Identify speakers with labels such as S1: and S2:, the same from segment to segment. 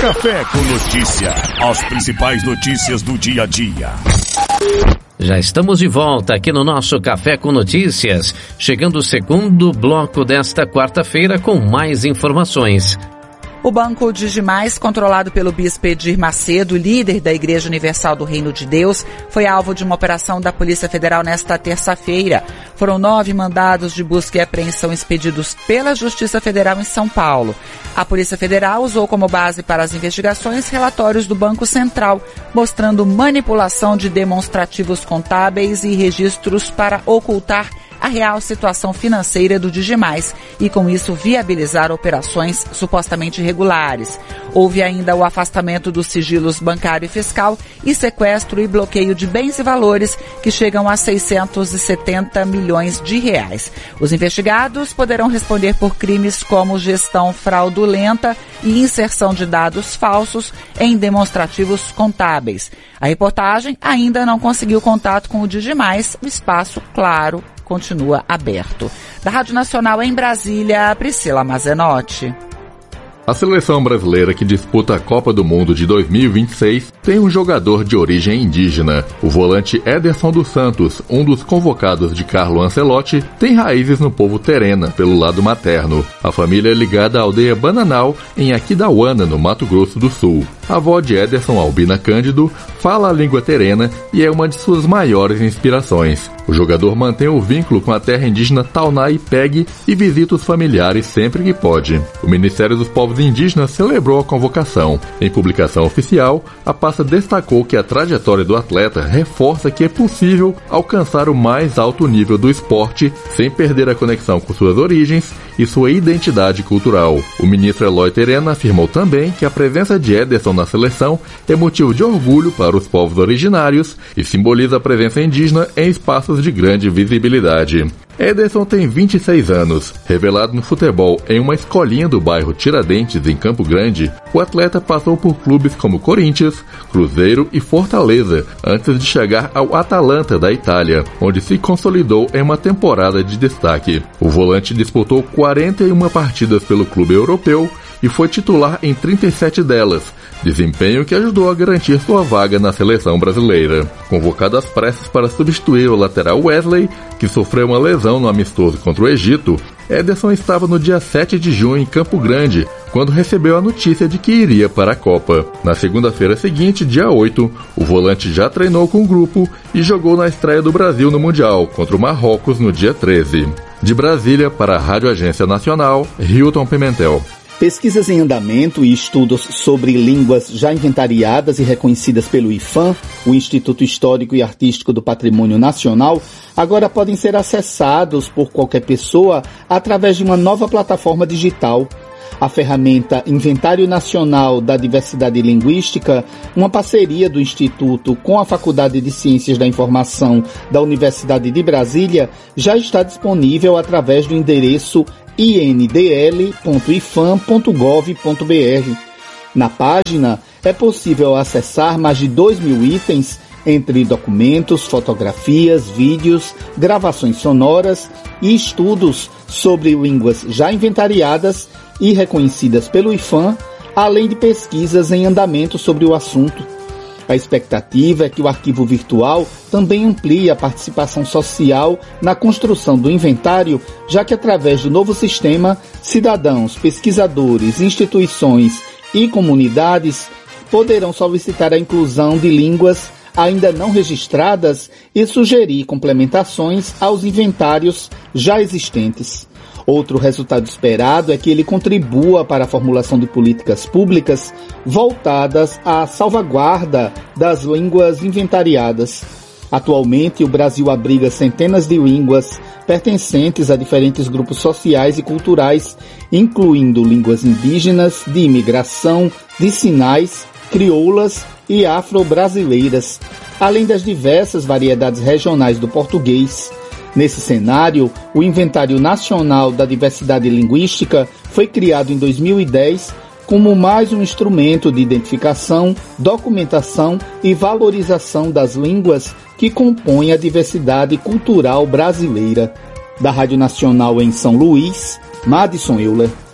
S1: Café com Notícia. As principais notícias do dia a dia.
S2: Já estamos de volta aqui no nosso Café com Notícias, chegando o segundo bloco desta quarta-feira com mais informações.
S3: O Banco Digimais, controlado pelo bispo Edir Macedo, líder da Igreja Universal do Reino de Deus, foi alvo de uma operação da Polícia Federal nesta terça-feira. Foram 9 mandados de busca e apreensão expedidos pela Justiça Federal em São Paulo. A Polícia Federal usou como base para as investigações relatórios do Banco Central, mostrando manipulação de demonstrativos contábeis e registros para ocultar a real situação financeira do Digimais e, com isso, viabilizar operações supostamente irregulares. Houve ainda o afastamento dos sigilos bancário e fiscal e sequestro e bloqueio de bens e valores que chegam a 670 milhões de reais. Os investigados poderão responder por crimes como gestão fraudulenta e inserção de dados falsos em demonstrativos contábeis. A reportagem ainda não conseguiu contato com o Digimais. O espaço, claro, continua aberto. Da Rádio Nacional em Brasília, Priscila Mazenotti.
S4: A seleção brasileira que disputa a Copa do Mundo de 2026 tem um jogador de origem indígena. O volante Éderson dos Santos, um dos convocados de Carlo Ancelotti, tem raízes no povo terena, pelo lado materno. A família é ligada à aldeia Bananal, em Aquidauana, no Mato Grosso do Sul. A avó de Éderson, Albina Cândido, fala a língua terena e é uma de suas maiores inspirações. O jogador mantém o vínculo com a terra indígena Taunay Peg e visita os familiares sempre que pode. O Ministério dos Povos Indígenas celebrou a convocação. Em publicação oficial, a pasta destacou que a trajetória do atleta reforça que é possível alcançar o mais alto nível do esporte sem perder a conexão com suas origens e sua identidade cultural. O ministro Eloy Terena afirmou também que a presença de Éderson na seleção é motivo de orgulho para os povos originários e simboliza a presença indígena em espaços de grande visibilidade. Éderson tem 26 anos. Revelado no futebol em uma escolinha do bairro Tiradentes, em Campo Grande, o atleta passou por clubes como Corinthians, Cruzeiro e Fortaleza, antes de chegar ao Atalanta da Itália, onde se consolidou em uma temporada de destaque. O volante disputou 41 partidas pelo clube europeu e foi titular em 37 delas, desempenho que ajudou a garantir sua vaga na seleção brasileira. Convocado às pressas para substituir o lateral Wesley, que sofreu uma lesão no amistoso contra o Egito, Éderson estava no dia 7 de junho em Campo Grande, quando recebeu a notícia de que iria para a Copa. Na segunda-feira seguinte, dia 8, o volante já treinou com o grupo e jogou na estreia do Brasil no Mundial, contra o Marrocos no dia 13. De Brasília, para a Rádio Agência Nacional, Hilton Pimentel.
S5: Pesquisas em andamento e estudos sobre línguas já inventariadas e reconhecidas pelo IPHAN, o Instituto Histórico e Artístico do Patrimônio Nacional, agora podem ser acessados por qualquer pessoa através de uma nova plataforma digital. A ferramenta Inventário Nacional da Diversidade Linguística, uma parceria do Instituto com a Faculdade de Ciências da Informação da Universidade de Brasília, já está disponível através do endereço indl.ifam.gov.br. Na página é possível acessar mais de 2.000 itens, entre documentos, fotografias, vídeos, gravações sonoras e estudos sobre línguas já inventariadas e reconhecidas pelo IPHAN, além de pesquisas em andamento sobre o assunto. A expectativa é que o arquivo virtual também amplie a participação social na construção do inventário, já que através do novo sistema, cidadãos, pesquisadores, instituições e comunidades poderão solicitar a inclusão de línguas ainda não registradas e sugerir complementações aos inventários já existentes. Outro resultado esperado é que ele contribua para a formulação de políticas públicas voltadas à salvaguarda das línguas inventariadas. Atualmente, o Brasil abriga centenas de línguas pertencentes a diferentes grupos sociais e culturais, incluindo línguas indígenas, de imigração, de sinais, crioulas e afro-brasileiras, além das diversas variedades regionais do português. Nesse cenário, o Inventário Nacional da Diversidade Linguística foi criado em 2010 como mais um instrumento de identificação, documentação e valorização das línguas que compõem a diversidade cultural brasileira. Da Rádio Nacional em São Luís, Madison Euler.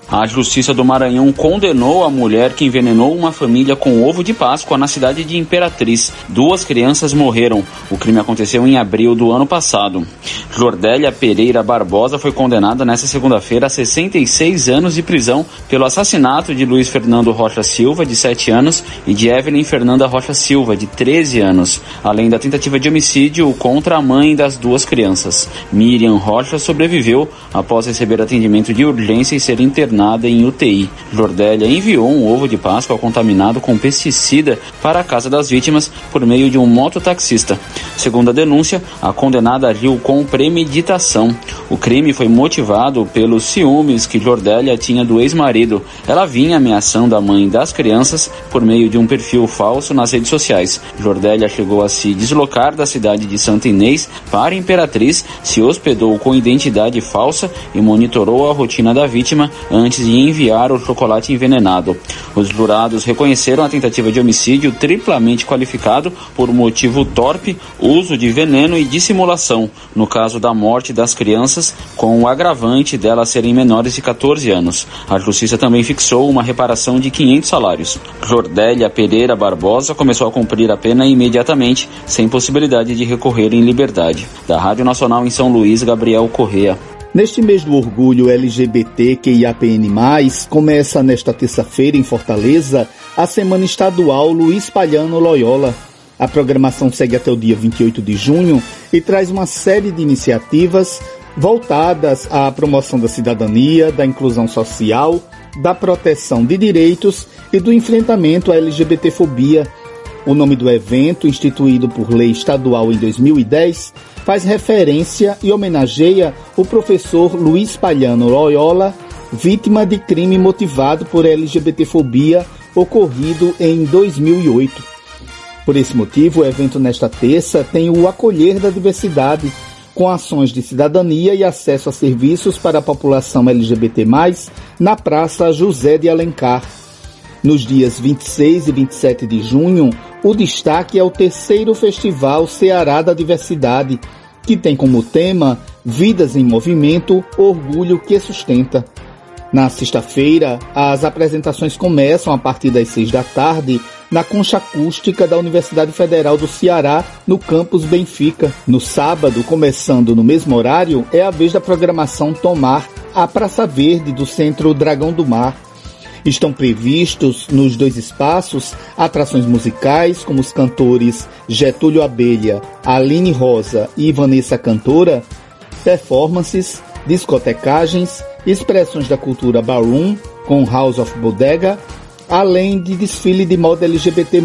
S6: A Justiça do Maranhão condenou a mulher que envenenou uma família com ovo de Páscoa na cidade de Imperatriz. 2 crianças morreram. O crime aconteceu em abril do ano passado. Jordélia Pereira Barbosa foi condenada nesta segunda-feira a 66 anos de prisão pelo assassinato de Luiz Fernando Rocha Silva, de 7 anos, e de Evelyn Fernanda Rocha Silva, de 13 anos, além da tentativa de homicídio contra a mãe das 2 crianças. Miriam Rocha sobreviveu após receber atendimento de urgência e ser internada em UTI. Jordélia enviou um ovo de Páscoa contaminado com pesticida para a casa das vítimas por meio de um mototaxista. Segundo a denúncia, a condenada agiu com premeditação. O crime foi motivado pelos ciúmes que Jordélia tinha do ex-marido. Ela vinha ameaçando a mãe das crianças por meio de um perfil falso nas redes sociais. Jordélia chegou a se deslocar da cidade de Santa Inês para Imperatriz, se hospedou com identidade falsa e monitorou a rotina da vítima antes de enviar o chocolate envenenado. Os jurados reconheceram a tentativa de homicídio triplamente qualificado por motivo torpe, uso de veneno e dissimulação, no caso da morte das crianças, com o agravante delas serem menores de 14 anos. A Justiça também fixou uma reparação de 500 salários. Jordélia Pereira Barbosa começou a cumprir a pena imediatamente, sem possibilidade de recorrer em liberdade. Da Rádio Nacional em São Luís, Gabriel Correa.
S5: Neste mês do orgulho LGBTQIAPN+, começa nesta terça-feira em Fortaleza a Semana Estadual Luiz Palhano Loyola. A programação segue até o dia 28 de junho e traz uma série de iniciativas voltadas à promoção da cidadania, da inclusão social, da proteção de direitos e do enfrentamento à LGBTfobia. O nome do evento, instituído por lei estadual em 2010, faz referência e homenageia o professor Luiz Palhano Loyola, vítima de crime motivado por LGBTfobia ocorrido em 2008. Por esse motivo, o evento nesta terça tem o Acolher da Diversidade, com ações de cidadania e acesso a serviços para a população LGBT+, na Praça José de Alencar. Nos dias 26 e 27 de junho, o destaque é o 3º Festival Ceará da Diversidade, que tem como tema Vidas em Movimento, Orgulho que Sustenta. Na sexta-feira, as apresentações começam a partir das 6 da tarde na Concha Acústica da Universidade Federal do Ceará, no campus Benfica. No sábado, começando no mesmo horário, é a vez da programação tomar a Praça Verde do Centro Dragão do Mar. Estão previstos nos 2 espaços atrações musicais como os cantores Getúlio Abelha, Aline Rosa e Vanessa Cantora, performances, discotecagens, expressões da cultura ballroom com House of Bodega, além de desfile de moda LGBT+,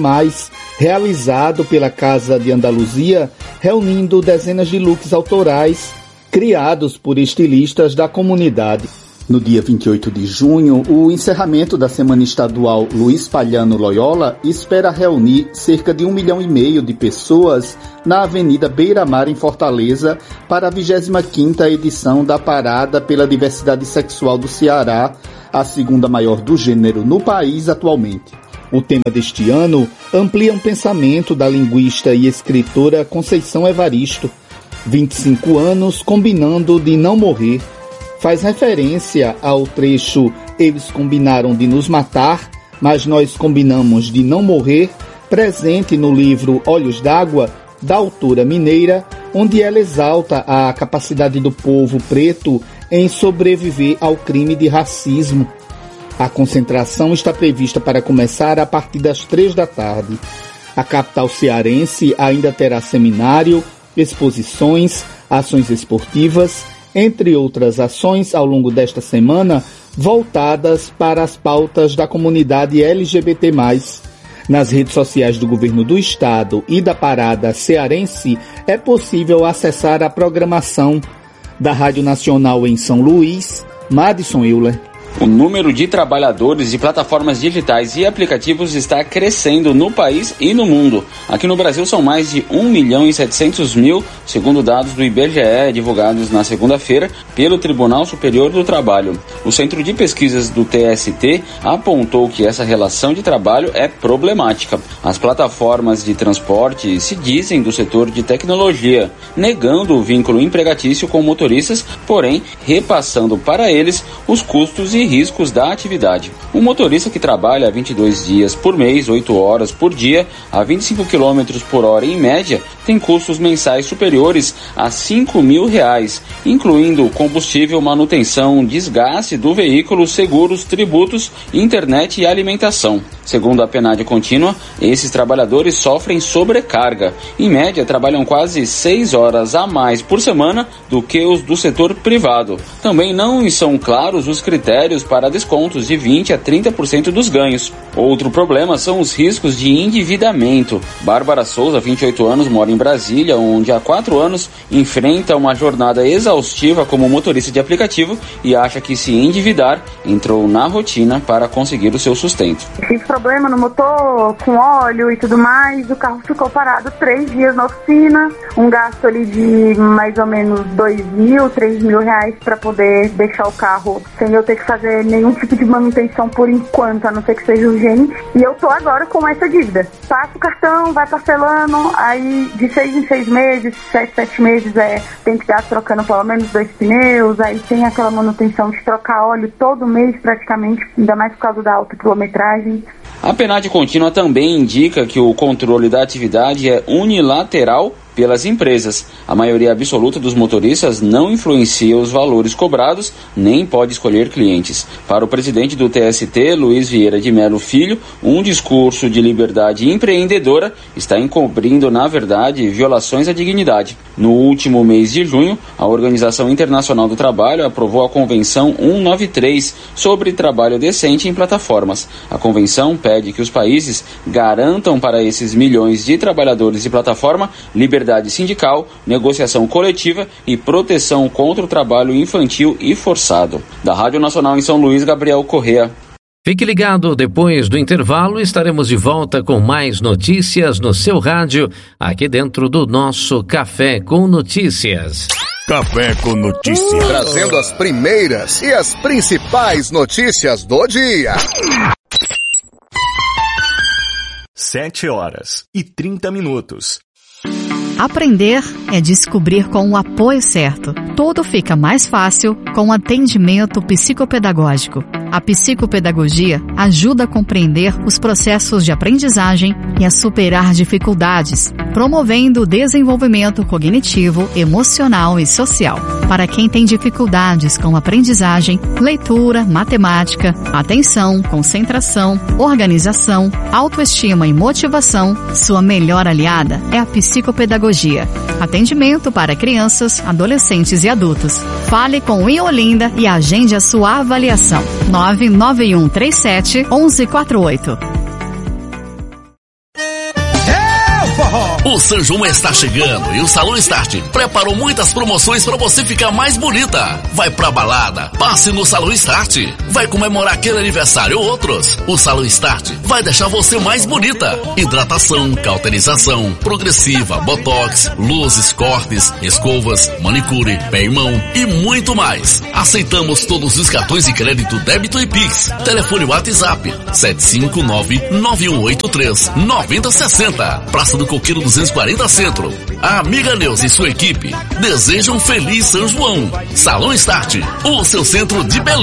S5: realizado pela Casa de Andaluzia, reunindo dezenas de looks autorais criados por estilistas da comunidade. No dia 28 de junho, o encerramento da Semana Estadual Luiz Palhano Loyola espera reunir cerca de 1,5 milhão de pessoas na Avenida Beira Mar, em Fortaleza, para a 25ª edição da Parada pela Diversidade Sexual do Ceará, a segunda maior do gênero no país atualmente. O tema deste ano amplia um pensamento da linguista e escritora Conceição Evaristo, 25 anos combinando de não morrer. Faz referência ao trecho Eles combinaram de nos matar, mas nós combinamos de não morrer, presente no livro Olhos d'Água, da autora mineira, onde ela exalta a capacidade do povo preto em sobreviver ao crime de racismo. A concentração está prevista para começar a partir das 3 da tarde. A capital cearense ainda terá seminário, exposições, ações esportivas, entre outras ações ao longo desta semana, voltadas para as pautas da comunidade LGBT+. Nas redes sociais do Governo do Estado e da Parada Cearense, é possível acessar a programação da Rádio Nacional em São Luís, Madison Euler.
S6: O número de trabalhadores de plataformas digitais e aplicativos está crescendo no país e no mundo. Aqui no Brasil são mais de 1.700.000, segundo dados do IBGE divulgados na segunda-feira pelo Tribunal Superior do Trabalho. O Centro de Pesquisas do TST apontou que essa relação de trabalho é problemática. As plataformas de transporte se dizem do setor de tecnologia, negando o vínculo empregatício com motoristas, porém repassando para eles os custos e e riscos da atividade. Um motorista que trabalha 22 dias por mês, 8 horas por dia, a 25 km por hora em média, tem custos mensais superiores a R$5.000, incluindo combustível, manutenção, desgaste do veículo, seguros, tributos, internet e alimentação. Segundo a PNAD contínua, esses trabalhadores sofrem sobrecarga. Em média, trabalham quase 6 horas a mais por semana do que os do setor privado. Também não são claros os critérios para descontos de 20% a 30% dos ganhos. Outro problema são os riscos de endividamento. Bárbara Souza, 28 anos, mora em Brasília, onde há 4 anos enfrenta uma jornada exaustiva como motorista de aplicativo e acha que se endividar entrou na rotina para conseguir o seu sustento.
S7: Tive problema no motor, com óleo e tudo mais, o carro ficou parado 3 dias na oficina, um gasto ali de mais ou menos R$2.000, R$3.000 para poder deixar o carro sem eu ter que fazer nenhum tipo de manutenção por enquanto, a não ser que seja urgente. E eu tô agora com essa dívida. Passa o cartão, vai parcelando, aí de 6 em 6 meses, 7 meses tem que estar trocando pelo menos 2 pneus, aí tem aquela manutenção de trocar óleo todo mês praticamente, ainda mais por causa da alta quilometragem.
S6: A PNAD contínua também indica que o controle da atividade é unilateral pelas empresas. A maioria absoluta dos motoristas não influencia os valores cobrados, nem pode escolher clientes. Para o presidente do TST, Luiz Vieira de Melo Filho, um discurso de liberdade empreendedora está encobrindo, na verdade, violações à dignidade. No último mês de junho, a Organização Internacional do Trabalho aprovou a Convenção 193 sobre trabalho decente em plataformas. A convenção pede que os países garantam para esses milhões de trabalhadores de plataforma liberdade sindical, negociação coletiva e proteção contra o trabalho infantil e forçado. Da Rádio Nacional em São Luís, Gabriel Correa.
S2: Fique ligado, depois do intervalo estaremos de volta com mais notícias no seu rádio, aqui dentro do nosso Café com Notícias.
S1: Café com Notícias.
S8: Trazendo as primeiras e as principais notícias do dia.
S1: 7h30.
S9: Aprender é descobrir com o apoio certo. Tudo fica mais fácil com o atendimento psicopedagógico. A psicopedagogia ajuda a compreender os processos de aprendizagem e a superar dificuldades, promovendo o desenvolvimento cognitivo, emocional e social. Para quem tem dificuldades com aprendizagem, leitura, matemática, atenção, concentração, organização, autoestima e motivação, sua melhor aliada é a psicopedagogia. Atendimento para crianças, adolescentes e adultos. Fale com o Iolinda e agende a sua avaliação. 99137-1148.
S10: O São João está chegando e o Salão Start preparou muitas promoções para você ficar mais bonita. Vai pra balada, passe no Salão Start. Vai comemorar aquele aniversário ou outros. O Salão Start vai deixar você mais bonita. Hidratação, cauterização, progressiva, botox, luzes, cortes, escovas, manicure, pé e mão e muito mais. Aceitamos todos os cartões de crédito, débito e Pix. Telefone WhatsApp 759-9183-9060. Praça do Coqueiro 240 Centro. A amiga Neuza e sua equipe desejam um feliz São João. Salão Start, o seu centro de beleza.